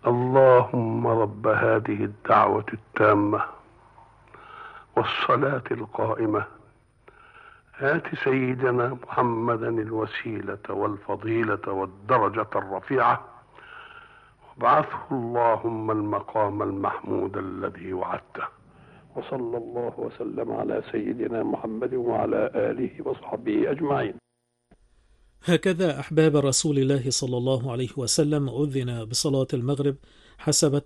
اللهم رب هذه الدعوة التامة والصلاة القائمة، آت سيدنا محمدا الوسيلة والفضيلة والدرجة الرفيعة، وابعثه اللهم المقام المحمود الذي وعدته. وصلى الله وسلم على سيدنا محمد وعلى آله وصحبه أجمعين. هكذا أحباب رسول الله صلى الله عليه وسلم أذن بصلاة المغرب حسب